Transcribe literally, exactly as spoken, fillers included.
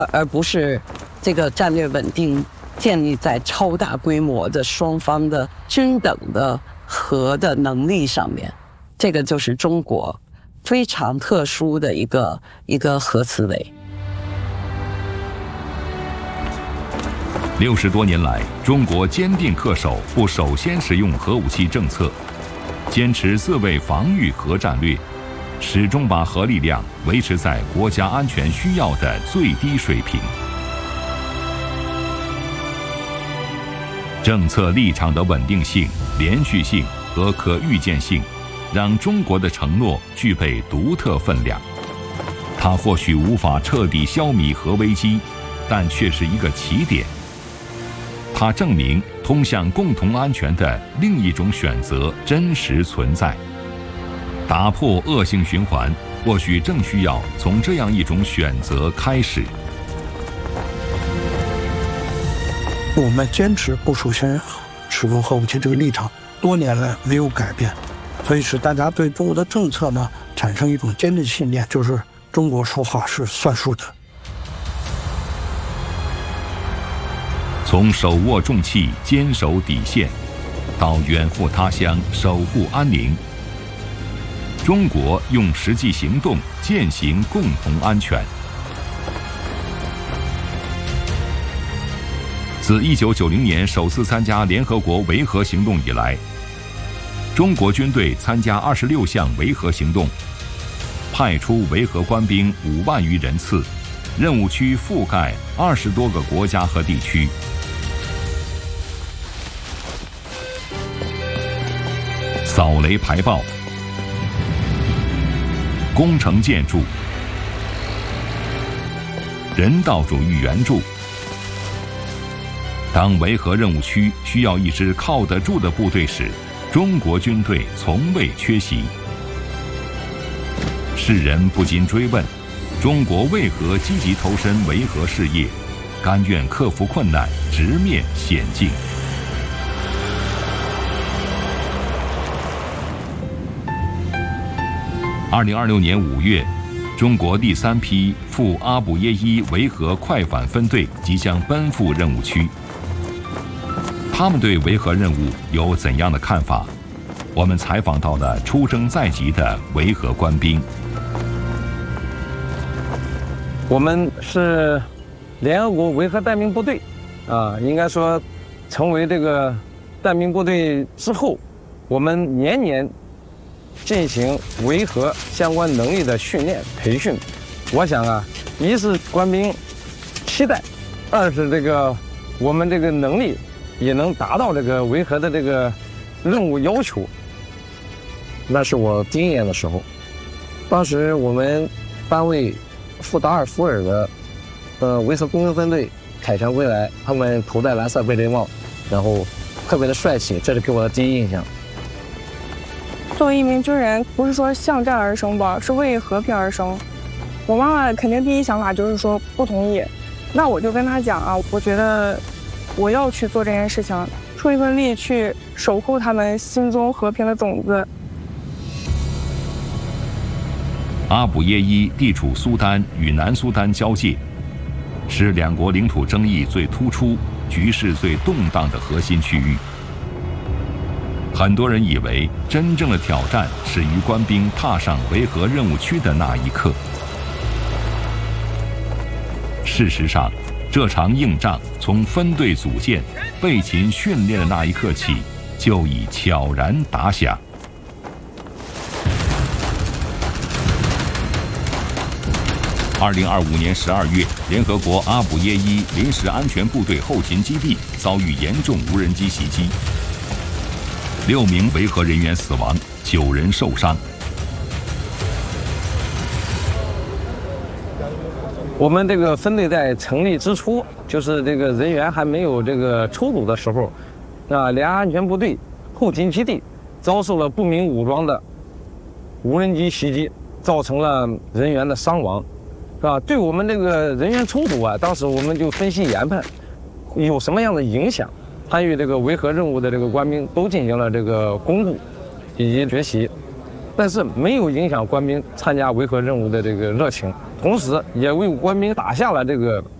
而不是这个战略稳定建立在超大规模的双方的均等的核的能力上面。这个就是中国非常特殊的一个一个核思维。 六十多年来，中国坚定恪守不首先使用核武器政策，坚持自卫防御核战略，始终把核力量维持在国家安全需要的最低水平。政策立场的稳定性、连续性和可预见性，让中国的承诺具备独特分量。它或许无法彻底消弭核危机，但却是一个起点。它证明通向共同安全的另一种选择真实存在。打破恶性循环，或许正需要从这样一种选择开始。 我们坚持不首先使用核武器这个立场，多年来没有改变，所以使大家对中国的政策呢产生一种坚定信念，就是中国说话是算数的。 从手握重器、坚守底线，到远赴他乡守护安宁，中国用实际行动践行共同安全。自一九九零年首次参加联合国维和行动以来，中国军队参加二十六项维和行动，派出维和官兵五万余人次，任务区覆盖二十多个国家和地区。扫雷排爆、工程建筑、人道主义援助。当维和任务区需要一支靠得住的部队时，中国军队从未缺席。世人不禁追问：中国为何积极投身维和事业，甘愿克服困难，直面险境？二零二六年五月，中国第三批赴阿卜耶伊维和快反分队即将奔赴任务区。他们对维和任务有怎样的看法？我们采访到了出征在即的维和官兵。 我们是联合国维和待命部队，啊，应该说，成为这个待命部队之后，我们年年进行维和相关能力的训练培训。我想啊，一是官兵期待，二是这个我们这个能力也能达到这个维和的这个任务要求。 那是我第一年的时候，当时我们单位赴达尔富尔的呃维和工兵分队凯旋归来，他们头戴蓝色贝雷帽，然后特别的帅气，这是给我的第一印象。 作为一名军人，不是说向战而生吧，是为和平而生。我妈妈肯定第一想法就是说不同意，那我就跟她讲啊，我觉得我要去做这件事情，出一份力去守护他们心中和平的种子。 阿卜耶伊地处苏丹与南苏丹交界，是两国领土争议最突出、局势最动荡的核心区域。很多人以为真正的挑战始于官兵踏上维和任务区的那一刻。事实上，这场硬仗从分队组建、备勤训练的那一刻起，就已悄然打响。二零二五年十二月，联合国阿卜耶伊临时安全部队后勤基地遭遇严重无人机袭击，六名维和人员死亡，九人受伤。 我们这个分队在成立之初，就是这个人员还没有这个抽组的时候，啊，联安安全部队后勤基地遭受了不明武装的无人机袭击，造成了人员的伤亡，是吧？对我们这个人员抽组啊，当时我们就分析研判有什么样的影响。参与这个维和任务的这个官兵都进行了这个巩固以及学习，但是没有影响官兵参加维和任务的这个热情。 同时也为官兵打下了这个